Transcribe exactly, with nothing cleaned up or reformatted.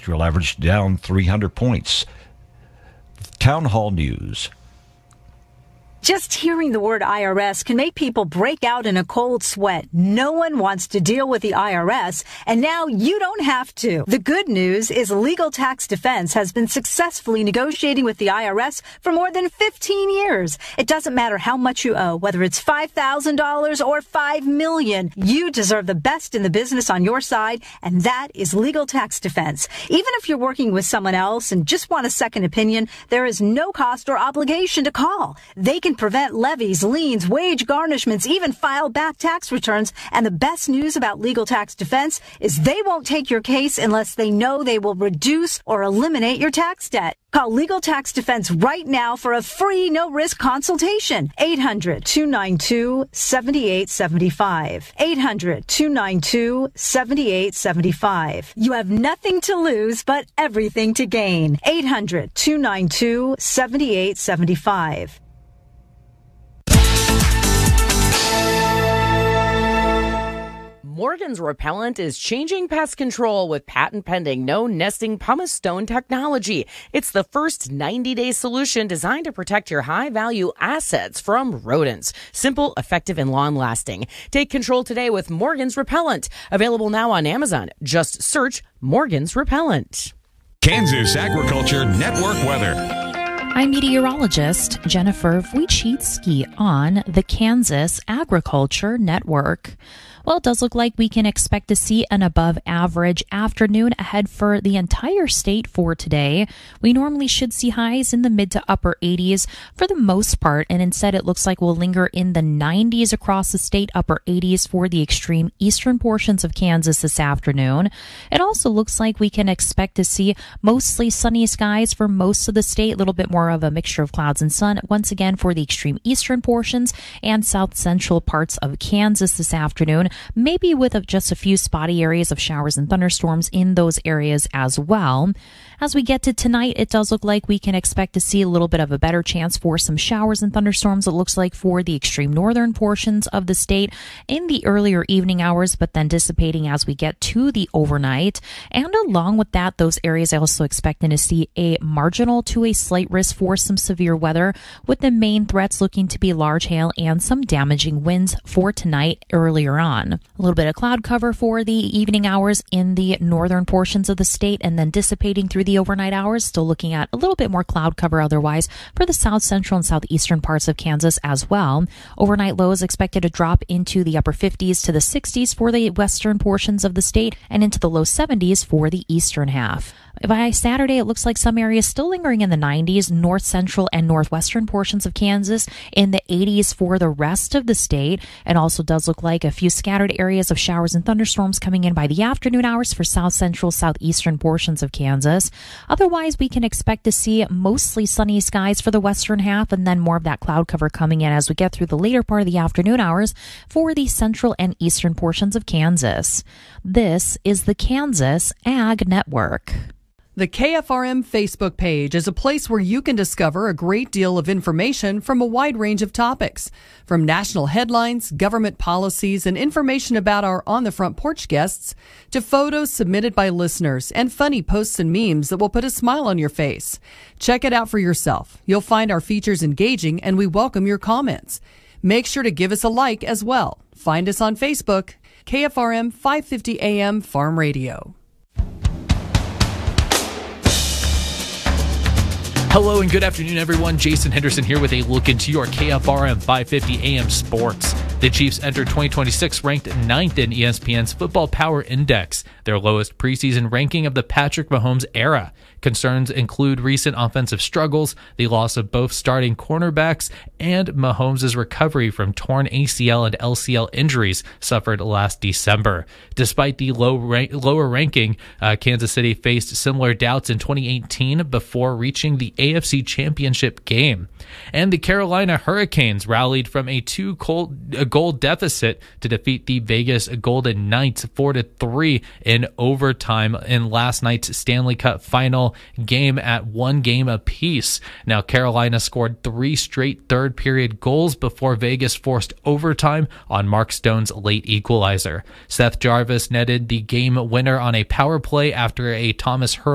industrial average down three hundred points. Town Hall News. Just hearing the word I R S can make people break out in a cold sweat. No one wants to deal with the I R S, and now you don't have to. The good news is Legal Tax Defense has been successfully negotiating with the I R S for more than fifteen years. It doesn't matter how much you owe, whether it's five thousand dollars or five million dollars. You deserve the best in the business on your side, and that is Legal Tax Defense. Even if you're working with someone else and just want a second opinion, there is no cost or obligation to call. They can prevent levies, liens, wage garnishments, even file back tax returns. And the best news about Legal Tax Defense is they won't take your case unless they know they will reduce or eliminate your tax debt. Call Legal Tax Defense right now for a free, no-risk consultation. eight hundred, two nine two, seven eight seven five. eight hundred, two nine two, seven eight seven five. You have nothing to lose but everything to gain. eight hundred, two nine two, seven eight seven five. Morgan's Repellent is changing pest control with patent-pending no-nesting pumice stone technology. It's the first ninety-day solution designed to protect your high-value assets from rodents. Simple, effective, and long-lasting. Take control today with Morgan's Repellent. Available now on Amazon. Just search Morgan's Repellent. Kansas Agriculture Network weather. I'm meteorologist Jennifer Wojcicki on the Kansas Agriculture Network. Well, it does look like we can expect to see an above average afternoon ahead for the entire state for today. We normally should see highs in the mid to upper eighties for the most part, and instead it looks like we'll linger in the nineties across the state, upper eighties for the extreme eastern portions of Kansas this afternoon. It also looks like we can expect to see mostly sunny skies for most of the state, a little bit more of a mixture of clouds and sun once again for the extreme eastern portions and south central parts of Kansas this afternoon. Maybe with just a few spotty areas of showers and thunderstorms in those areas as well. As we get to tonight, it does look like we can expect to see a little bit of a better chance for some showers and thunderstorms. It looks like for the extreme northern portions of the state in the earlier evening hours, but then dissipating as we get to the overnight. And along with that, those areas also expecting to see a marginal to a slight risk for some severe weather, with the main threats looking to be large hail and some damaging winds for tonight earlier on. A little bit of cloud cover for the evening hours in the northern portions of the state, and then dissipating through the overnight hours. Still looking at a little bit more cloud cover otherwise for the south central and southeastern parts of Kansas as well. Overnight lows expected to drop into the upper fifties to the sixties for the western portions of the state and into the low seventies for the eastern half. By Saturday, it looks like some areas still lingering in the nineties, north central and northwestern portions of Kansas, in the eighties for the rest of the state. It also does look like a few scattered areas of showers and thunderstorms coming in by the afternoon hours for south central, southeastern portions of Kansas. Otherwise, we can expect to see mostly sunny skies for the western half, and then more of that cloud cover coming in as we get through the later part of the afternoon hours for the central and eastern portions of Kansas. This is the Kansas Ag Network. The K F R M Facebook page is a place where you can discover a great deal of information from a wide range of topics, from national headlines, government policies, and information about our On the Front Porch guests, to photos submitted by listeners and funny posts and memes that will put a smile on your face. Check it out for yourself. You'll find our features engaging, and we welcome your comments. Make sure to give us a like as well. Find us on Facebook, K F R M five fifty A M Farm Radio. Hello and good afternoon, everyone. Jason Henderson here with a look into your K F R M five fifty A M sports. The Chiefs entered twenty twenty-six ranked ninth in E S P N's Football Power Index, their lowest preseason ranking of the Patrick Mahomes era. Concerns include recent offensive struggles, the loss of both starting cornerbacks, and Mahomes' recovery from torn A C L and L C L injuries suffered last December. Despite the low rank, lower ranking, uh, Kansas City faced similar doubts in twenty eighteen before reaching the A F C Championship game. And the Carolina Hurricanes rallied from a two-goal deficit to defeat the Vegas Golden Knights four to three in overtime in last night's Stanley Cup final game at one game apiece. Now, Carolina scored three straight third period goals before Vegas forced overtime on Mark Stone's late equalizer. Seth Jarvis netted the game winner on a power play after a Thomas Hurley